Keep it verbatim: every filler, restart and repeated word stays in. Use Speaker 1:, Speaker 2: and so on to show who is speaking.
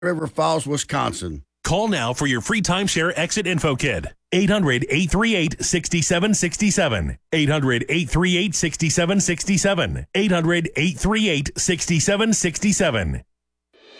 Speaker 1: River Falls, Wisconsin.
Speaker 2: Call now for your free timeshare exit info kit. eight hundred, eight three eight, six seven six seven. eight hundred, eight three eight, six seven six seven. eight hundred, eight three eight, six seven six seven.